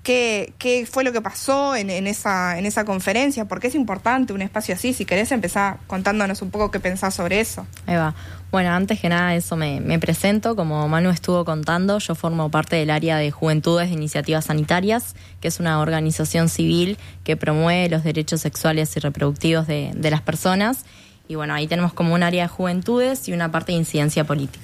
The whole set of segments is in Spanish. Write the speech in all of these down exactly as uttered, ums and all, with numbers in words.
qué, qué fue lo que pasó en, en, esa, en esa conferencia, por qué es importante un espacio así. Si querés empezar contándonos un poco qué pensás sobre eso. Ahí va. Bueno, antes que nada eso me, me presento, como Manu estuvo contando, yo formo parte del área de Juventudes de Iniciativas Sanitarias, que es una organización civil que promueve los derechos sexuales y reproductivos de, de las personas. Y bueno, ahí tenemos como un área de juventudes y una parte de incidencia política.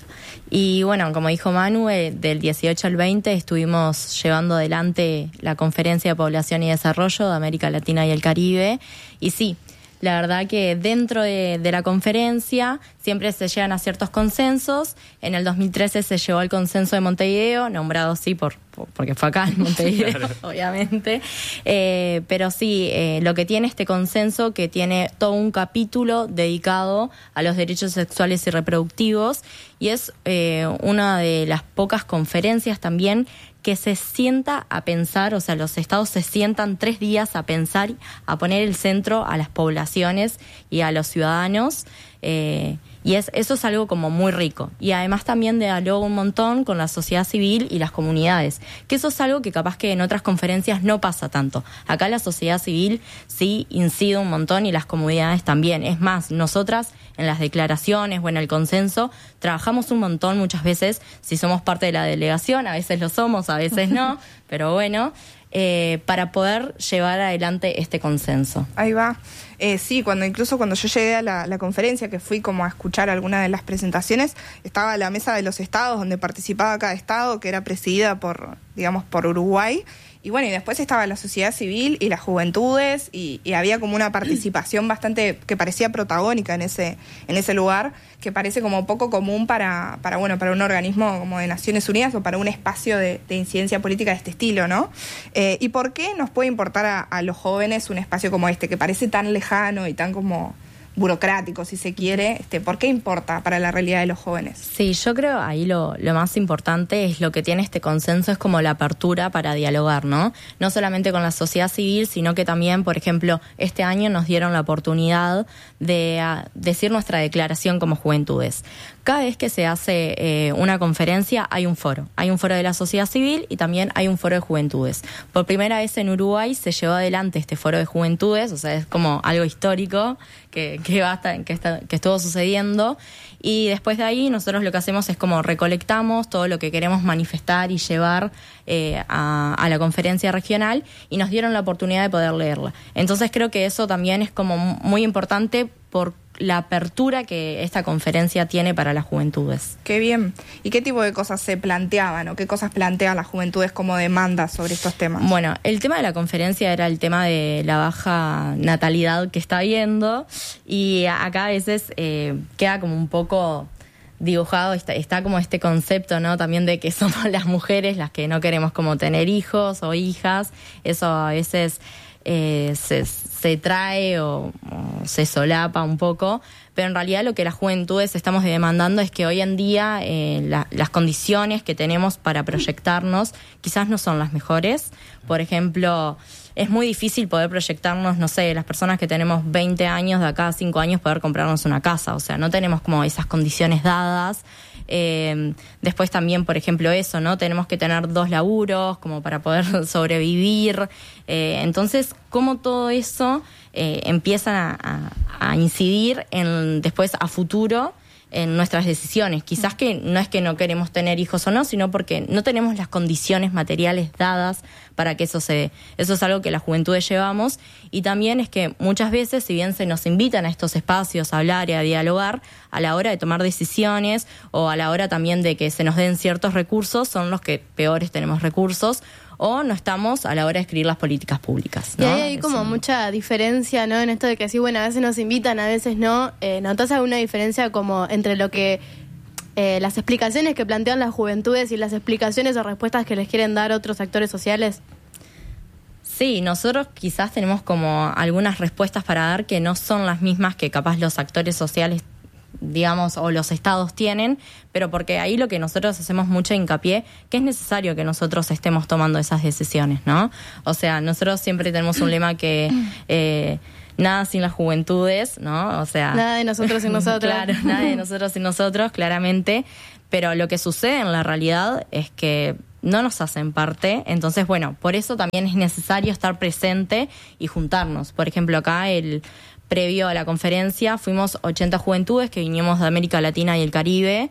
Y bueno, como dijo Manu, eh, del dieciocho al veinte estuvimos llevando adelante la Conferencia de Población y Desarrollo de América Latina y el Caribe. Y sí, la verdad que dentro de, de la conferencia siempre se llegan a ciertos consensos. En el dos mil trece se llegó al consenso de Montevideo, nombrado así por, por porque fue acá en Montevideo, claro. Obviamente. Eh, pero sí, eh, lo que tiene este consenso, que tiene todo un capítulo dedicado a los derechos sexuales y reproductivos, y es eh, una de las pocas conferencias también que se sienta a pensar, o sea, los estados se sientan tres días a pensar, a poner el centro a las poblaciones y a los ciudadanos, eh, y es, eso es algo como muy rico. Y además también dialoga un montón con la sociedad civil y las comunidades, que eso es algo que capaz que en otras conferencias no pasa tanto. Acá la sociedad civil sí incide un montón y las comunidades también. Es más, nosotras en las declaraciones o en el consenso trabajamos un montón muchas veces, si somos parte de la delegación, a veces lo somos, a veces no, pero bueno, eh, para poder llevar adelante este consenso. Ahí va. Eh, sí, cuando incluso cuando yo llegué a la, la conferencia, que fui como a escuchar alguna de las presentaciones, estaba la mesa de los estados donde participaba cada estado, que era presidida por, digamos, por Uruguay. Y bueno, y después estaba la sociedad civil y las juventudes, y, y había como una participación bastante que parecía protagónica en ese, en ese lugar, que parece como poco común para, para, bueno, para un organismo como de Naciones Unidas o para un espacio de, de incidencia política de este estilo, ¿no? Eh, ¿Y por qué nos puede importar a, a los jóvenes un espacio como este, que parece tan lejano y tan como burocrático, si se quiere? Este, ¿por qué importa para la realidad de los jóvenes? Sí, yo creo ahí lo, lo más importante es lo que tiene este consenso, es como la apertura para dialogar, ¿no? No solamente con la sociedad civil, sino que también, por ejemplo, este año nos dieron la oportunidad de uh, decir nuestra declaración como juventudes. Cada vez que se hace eh, una conferencia hay un foro. Hay un foro de la sociedad civil y también hay un foro de juventudes. Por primera vez en Uruguay se llevó adelante este foro de juventudes, o sea, es como algo histórico que, que, va hasta, que, está, que estuvo sucediendo. Y después de ahí nosotros lo que hacemos es como recolectamos todo lo que queremos manifestar y llevar eh, a, a la conferencia regional, y nos dieron la oportunidad de poder leerla. Entonces creo que eso también es como muy importante por la apertura que esta conferencia tiene para las juventudes. Qué bien. ¿Y qué tipo de cosas se planteaban o qué cosas plantean las juventudes como demandas sobre estos temas? Bueno, el tema de la conferencia era el tema de la baja natalidad que está habiendo, y acá a veces eh, queda como un poco dibujado, está, está como este concepto, ¿no? También de que somos las mujeres las que no queremos como tener hijos o hijas. Eso a veces Eh, se, se trae o, o se solapa un poco, pero en realidad lo que las juventudes estamos demandando es que hoy en día eh, la, las condiciones que tenemos para proyectarnos quizás no son las mejores. Por ejemplo, es muy difícil poder proyectarnos, no sé, las personas que tenemos veinte años, de acá a cinco años poder comprarnos una casa, o sea, no tenemos como esas condiciones dadas. Eh, después también, por ejemplo, eso, ¿no? Tenemos que tener dos laburos como para poder sobrevivir. Eh, entonces, ¿cómo todo eso eh, empieza a, a, a incidir en después a futuro en nuestras decisiones? Quizás que no es que no queremos tener hijos o no, sino porque no tenemos las condiciones materiales dadas para que eso se dé. Eso es algo que las juventudes llevamos, y también es que muchas veces, si bien se nos invitan a estos espacios a hablar y a dialogar, a la hora de tomar decisiones o a la hora también de que se nos den ciertos recursos, son los que peores tenemos recursos, o no estamos a la hora de escribir las políticas públicas, ¿no? Y ahí hay como Eso. mucha diferencia, ¿no? En esto de que sí, bueno, a veces nos invitan, a veces no. Eh, ¿Notas alguna diferencia como entre lo que eh, las explicaciones que plantean las juventudes y las explicaciones o respuestas que les quieren dar otros actores sociales? Sí, nosotros quizás tenemos como algunas respuestas para dar que no son las mismas que capaz los actores sociales, digamos, o los estados tienen, pero porque ahí lo que nosotros hacemos mucho hincapié, que es necesario que nosotros estemos tomando esas decisiones, ¿no? O sea, nosotros siempre tenemos un lema que eh, nada sin las juventudes, ¿no? O sea, nada de nosotros sin nosotros. Claro, nada de nosotros sin nosotros, claramente, pero lo que sucede en la realidad es que no nos hacen parte. Entonces, bueno, por eso también es necesario estar presente y juntarnos. Por ejemplo, acá el previo a la conferencia fuimos ochenta juventudes que vinimos de América Latina y el Caribe.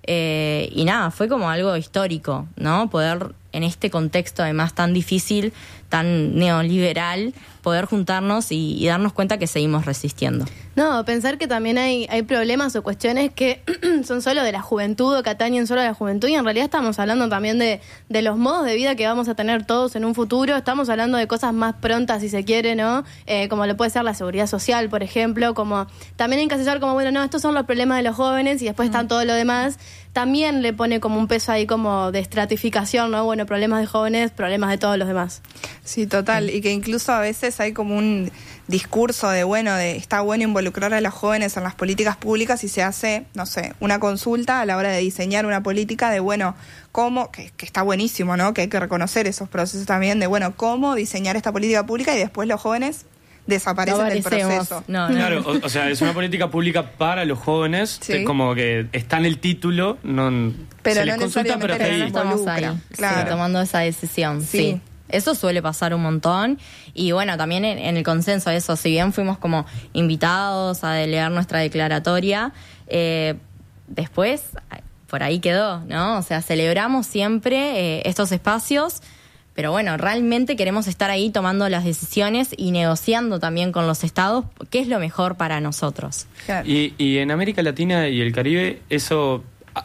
Eh, y nada, fue como algo histórico, ¿no? Poder, en este contexto además tan difícil, tan neoliberal, poder juntarnos y, y darnos cuenta que seguimos resistiendo. No, pensar que también hay, hay problemas o cuestiones que son solo de la juventud o que atañen solo a la juventud, y en realidad estamos hablando también de, de los modos de vida que vamos a tener todos en un futuro. Estamos hablando de cosas más prontas, si se quiere, ¿no? Eh, como lo puede ser la seguridad social, por ejemplo, como también encasillar como, bueno, no, estos son los problemas de los jóvenes y después mm. están todo lo demás. También le pone como un peso ahí como de estratificación, ¿no? Bueno, problemas de jóvenes, problemas de todos los demás. Sí, total. Y que incluso a veces hay como un discurso de, bueno, de está bueno involucrar a los jóvenes en las políticas públicas y se hace, no sé, una consulta a la hora de diseñar una política de, bueno, cómo, que, que está buenísimo, ¿no? Que hay que reconocer esos procesos también de, bueno, cómo diseñar esta política pública y después los jóvenes desaparecen no del proceso. No, no. Claro, o, o sea, es una política pública para los jóvenes, sí. como que está en el título, no pero se no les consulta, pero está ahí. No estamos ahí, claro. sí, tomando esa decisión, sí. sí. Eso suele pasar un montón y bueno, también en, en el consenso de eso, si bien fuimos como invitados a delegar nuestra declaratoria, eh, después por ahí quedó, ¿no? O sea, celebramos siempre eh, estos espacios, pero bueno, realmente queremos estar ahí tomando las decisiones y negociando también con los estados qué es lo mejor para nosotros. Claro. Y, y en América Latina y el Caribe, ¿eso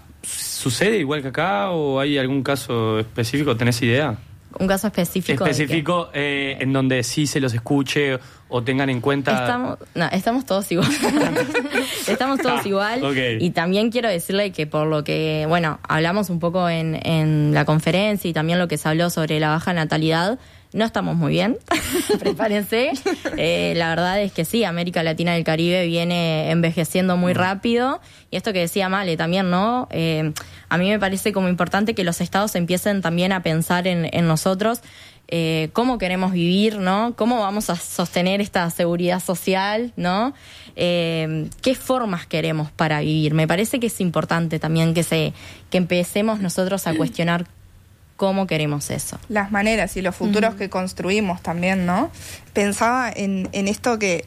sucede igual que acá o hay algún caso específico? ¿Tenés idea? Un caso específico. Específico eh, en donde sí se los escuche o tengan en cuenta. Estamos, no, estamos todos igual. estamos todos ah, igual. Okay. Y también quiero decirle que por lo que, bueno, hablamos un poco en, en la conferencia y también lo que se habló sobre la baja natalidad, no estamos muy bien. Prepárense. Eh, la verdad es que sí, América Latina y el Caribe viene envejeciendo muy rápido. Y esto que decía Male también, ¿no? Eh, a mí me parece como importante que los estados empiecen también a pensar en, en nosotros, eh, cómo queremos vivir, ¿no? Cómo vamos a sostener esta seguridad social, ¿no? Eh, qué formas queremos para vivir. Me parece que es importante también que se que empecemos nosotros a cuestionar cómo queremos eso. Las maneras y los futuros Mm. que construimos también, ¿no? Pensaba en, en esto que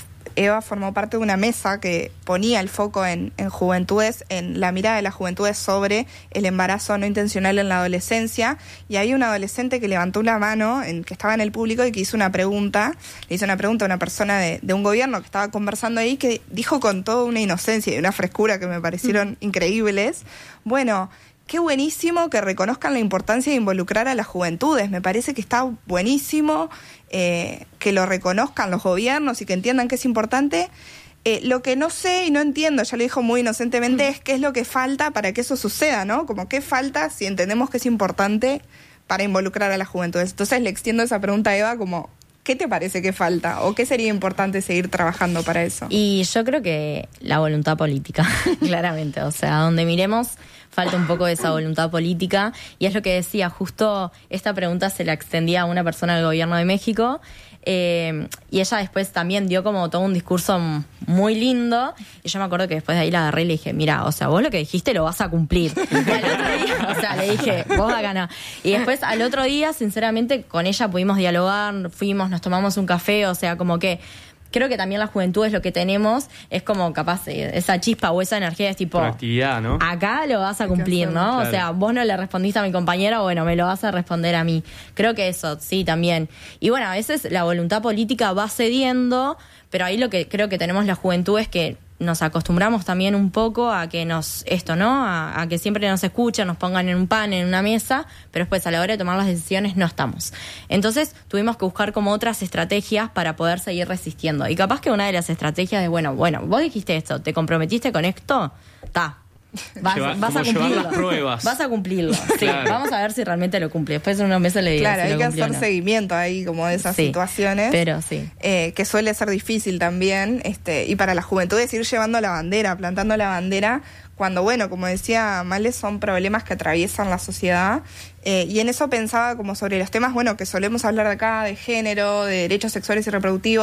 Eva formó parte de una mesa que ponía el foco en, en juventudes, en la mirada de las juventudes sobre el embarazo no intencional en la adolescencia, y había un adolescente que levantó la mano, en, que estaba en el público y que hizo una pregunta, le hizo una pregunta a una persona de, de un gobierno que estaba conversando ahí, que dijo con toda una inocencia y una frescura que me parecieron increíbles, bueno, qué buenísimo que reconozcan la importancia de involucrar a las juventudes. Me parece que está buenísimo eh, que lo reconozcan los gobiernos y que entiendan que es importante. Eh, lo que no sé y no entiendo, ya lo dijo muy inocentemente, es qué es lo que falta para que eso suceda, ¿no? Como qué falta si entendemos que es importante para involucrar a las juventudes. Entonces le extiendo esa pregunta a Eva como, ¿qué te parece que falta? ¿O qué sería importante seguir trabajando para eso? Y yo creo que la voluntad política, claramente. O sea, donde miremos falta un poco de esa voluntad política. Y es lo que decía, justo esta pregunta se la extendía a una persona del gobierno de México. Eh, y ella después también dio como todo un discurso muy lindo. Y yo me acuerdo que después de ahí la agarré y le dije, mira, o sea, vos lo que dijiste lo vas a cumplir. Y al otro día, o sea, le dije, vos acá no. Y después al otro día, sinceramente, con ella pudimos dialogar, fuimos, nos tomamos un café, o sea, como que creo que también la juventud es lo que tenemos, es como capaz eh, esa chispa o esa energía es tipo, actividad, ¿no? Acá lo vas a cumplir, ¿no? Claro. O sea, vos no le respondiste a mi compañera, bueno, me lo vas a responder a mí. Creo que eso, sí, también. Y bueno, a veces la voluntad política va cediendo, pero ahí lo que creo que tenemos la juventud es que nos acostumbramos también un poco a que nos, esto, ¿no? A, a que siempre nos escuchen, nos pongan en un pan, en una mesa, pero después a la hora de tomar las decisiones no estamos. Entonces tuvimos que buscar como otras estrategias para poder seguir resistiendo. Y capaz que una de las estrategias es, bueno, bueno, vos dijiste esto, ¿te comprometiste con esto? Ta. Vas, Lleva, vas a como llevar cumplirlo. las pruebas. Vas a cumplirlo. Sí, Claro. vamos a ver si realmente lo cumple. Después en unos meses le digo Claro, si hay lo que cumplió hacer o no. seguimiento ahí como de esas Sí, situaciones. pero sí. Eh, que suele ser difícil también, este, y para la juventud es ir llevando la bandera, plantando la bandera, cuando, bueno, como decía Male, son problemas que atraviesan la sociedad, eh, y en eso pensaba como sobre los temas, bueno, que solemos hablar de acá, de género, de derechos sexuales y reproductivos,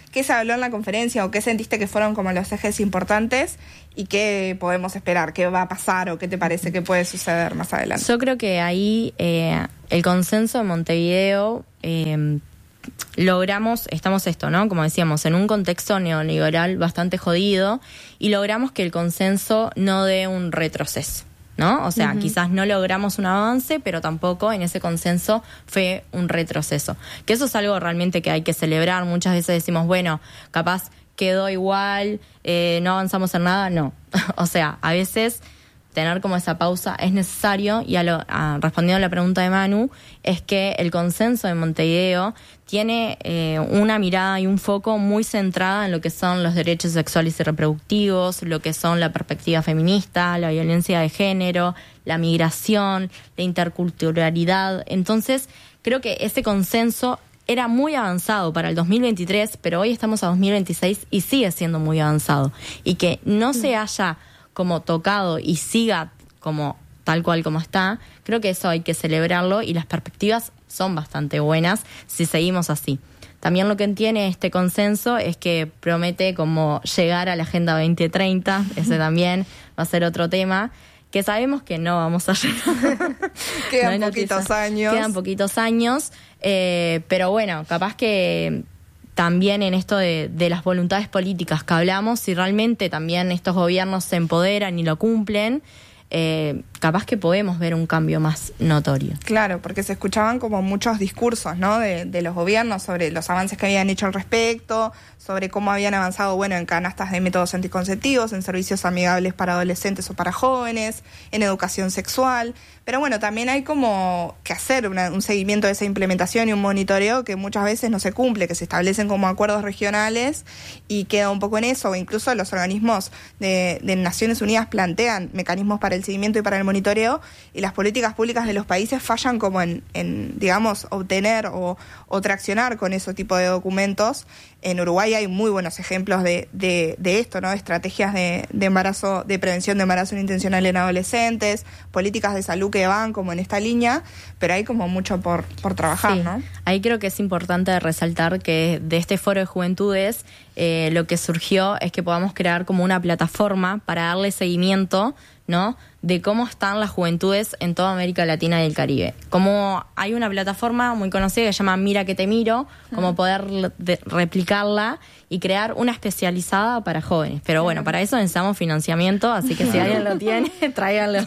qué se habló en la conferencia o qué sentiste que fueron como los ejes importantes y qué podemos esperar, qué va a pasar o qué te parece que puede suceder más adelante. Yo creo que ahí eh, el consenso de Montevideo... Eh, logramos, estamos esto, ¿no? Como decíamos, en un contexto neoliberal bastante jodido y logramos que el consenso no dé un retroceso, ¿no? O sea, uh-huh. quizás no logramos un avance, pero tampoco en ese consenso fue un retroceso. Que eso es algo realmente que hay que celebrar. Muchas veces decimos, bueno, capaz quedó igual, eh, no avanzamos en nada. No. O sea, a veces tener como esa pausa es necesario, y a lo, a, respondiendo a la pregunta de Manu, es que el consenso de Montevideo tiene eh, una mirada y un foco muy centrada en lo que son los derechos sexuales y reproductivos, lo que son la perspectiva feminista, la violencia de género, la migración, la interculturalidad. Entonces, creo que ese consenso era muy avanzado para el dos mil veintitrés, pero hoy estamos a dos mil veintiséis y sigue siendo muy avanzado. Y que no se haya como tocado y siga como tal cual como está, creo que eso hay que celebrarlo y las perspectivas son bastante buenas si seguimos así. También lo que tiene este consenso es que promete como llegar a la Agenda veinte treinta, ese también va a ser otro tema, que sabemos que no vamos a llegar. Quedan no poquitos noticia. años. Quedan poquitos años, eh, pero bueno, capaz que también en esto de, de las voluntades políticas que hablamos, si realmente también estos gobiernos se empoderan y lo cumplen, eh, capaz que podemos ver un cambio más notorio. Claro, porque se escuchaban como muchos discursos, ¿no? De, de los gobiernos sobre los avances que habían hecho al respecto, sobre cómo habían avanzado, bueno, en canastas de métodos anticonceptivos, en servicios amigables para adolescentes o para jóvenes, en educación sexual. Pero bueno, también hay como que hacer una, un seguimiento de esa implementación y un monitoreo que muchas veces no se cumple, que se establecen como acuerdos regionales y queda un poco en eso, o incluso los organismos de, de Naciones Unidas plantean mecanismos para el seguimiento y para el monitoreo, y las políticas públicas de los países fallan como en, en digamos, obtener o, o traccionar con ese tipo de documentos. En Uruguay hay muy buenos ejemplos de, de, de esto, ¿no? Estrategias de, de embarazo, de prevención de embarazo no intencional en adolescentes, políticas de salud que van como en esta línea, pero hay como mucho por, por trabajar, sí. ¿no? Ahí creo que es importante resaltar que de este foro de juventudes eh, lo que surgió es que podamos crear como una plataforma para darle seguimiento, ¿no?, de cómo están las juventudes en toda América Latina y el Caribe. Como hay una plataforma muy conocida que se llama Mira que te miro, como poder de, replicarla y crear una especializada para jóvenes. Pero bueno, para eso necesitamos financiamiento, así que si alguien lo tiene, tráiganlo.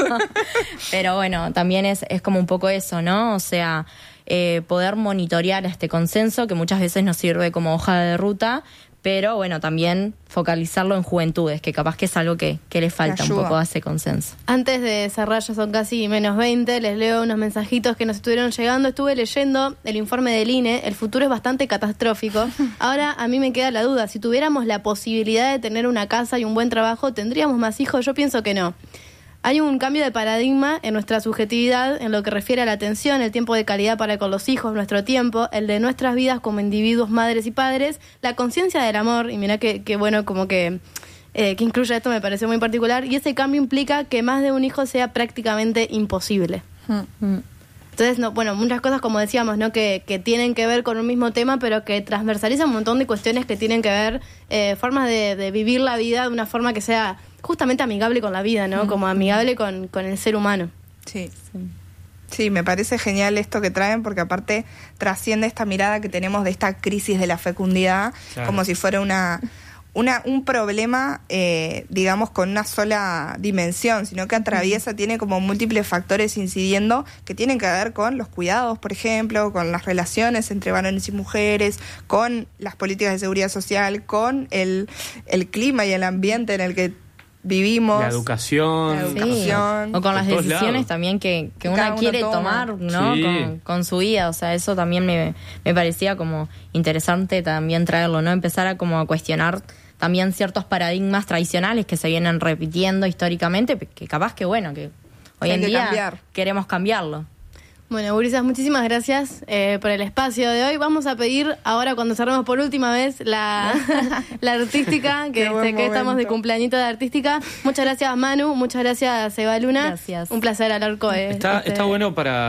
Pero bueno, también es, es como un poco eso, ¿no? O sea, eh, poder monitorear este consenso que muchas veces nos sirve como hoja de ruta, pero bueno, también focalizarlo en juventudes, que capaz que es algo que, que le falta un poco a ese consenso. Antes de cerrar, ya son casi menos veinte, les leo unos mensajitos que nos estuvieron llegando. Estuve leyendo el informe del I N E, el futuro es bastante catastrófico. Ahora a mí me queda la duda, si tuviéramos la posibilidad de tener una casa y un buen trabajo, ¿tendríamos más hijos? Yo pienso que no. Hay un cambio de paradigma en nuestra subjetividad en lo que refiere a la atención, el tiempo de calidad para con los hijos, nuestro tiempo, el de nuestras vidas como individuos, madres y padres, la conciencia del amor, y mirá que, que bueno, como que, eh, que incluye esto me pareció muy particular, y ese cambio implica que más de un hijo sea prácticamente imposible. Mm. Entonces, no, bueno, muchas cosas, como decíamos, ¿no?, que, que tienen que ver con un mismo tema, pero que transversalizan un montón de cuestiones que tienen que ver, eh, formas de, de vivir la vida de una forma que sea justamente amigable con la vida, ¿no? Como amigable con, con el ser humano. Sí, sí. Sí, me parece genial esto que traen, porque aparte trasciende esta mirada que tenemos de esta crisis de la fecundidad, claro, como si fuera una... Una, un problema, eh, digamos, con una sola dimensión, sino que atraviesa, tiene como múltiples factores incidiendo que tienen que ver con los cuidados, por ejemplo, con las relaciones entre varones y mujeres, con las políticas de seguridad social, con el, el clima y el ambiente en el que vivimos. La educación. La educación. Sí. O con las decisiones lados. También que, que una quiere toma. tomar, ¿no? Sí. Con, con su vida. O sea, eso también me, me parecía como interesante también traerlo, ¿no? Empezar a como a cuestionar también ciertos paradigmas tradicionales que se vienen repitiendo históricamente, que capaz que, bueno, que hoy en día cambiar. queremos cambiarlo. Bueno, gurisas, muchísimas gracias eh, por el espacio de hoy. Vamos a pedir ahora, cuando cerremos por última vez, la, la artística, que, este, que estamos de cumpleañito de artística. Muchas gracias, Manu. Muchas gracias, Eva Luna. Gracias. Un placer hablar con está, este... está bueno para,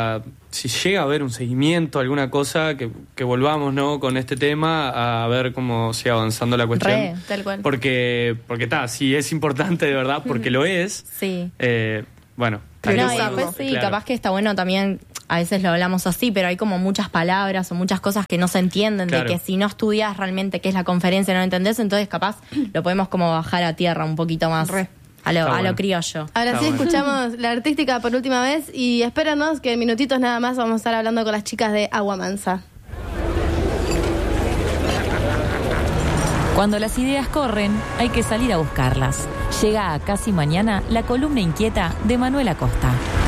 si llega a haber un seguimiento, alguna cosa, que, que volvamos, ¿no?, con este tema a ver cómo sigue avanzando la cuestión. Re, tal cual. Porque, porque está, si es importante de verdad, porque lo es. Sí. Eh, bueno. No, y Priorizarlo. después sí, Claro. capaz que está bueno también, a veces lo hablamos así, pero hay como muchas palabras o muchas cosas que no se entienden, Claro. de que si no estudias realmente qué es la conferencia, no lo entendés, entonces capaz lo podemos como bajar a tierra un poquito más, Re. a lo, Está a bueno. lo criollo. Ahora Está sí bueno. escuchamos la artística por última vez y espéranos que en minutitos nada más vamos a estar hablando con las chicas de Agua Mansa. Cuando las ideas corren, hay que salir a buscarlas. Llega a Casi Mañana la columna inquieta de Manuel Acosta.